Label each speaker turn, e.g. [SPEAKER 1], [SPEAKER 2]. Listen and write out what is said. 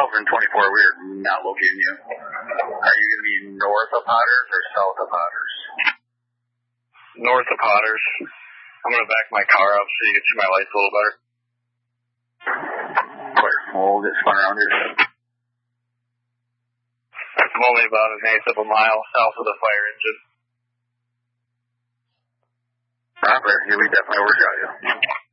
[SPEAKER 1] miles in 24. We're not locating you. Are you going to be north of Potters or south of Potters?
[SPEAKER 2] North of Potters. I'm going to back my car up so you can see my lights a little better.
[SPEAKER 1] Clear. We'll get spun around here.
[SPEAKER 2] I'm only about an eighth of a mile south of the fire engine.
[SPEAKER 1] Not there. We definitely overshot you.